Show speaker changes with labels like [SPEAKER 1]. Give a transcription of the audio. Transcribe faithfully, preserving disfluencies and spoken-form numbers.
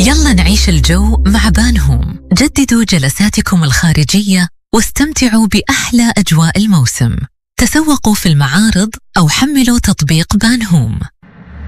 [SPEAKER 1] يلا نعيش الجو مع بانهوم. جددوا جلساتكم الخارجية واستمتعوا بأحلى أجواء الموسم. تسوقوا في المعارض أو حملوا تطبيق بانهوم.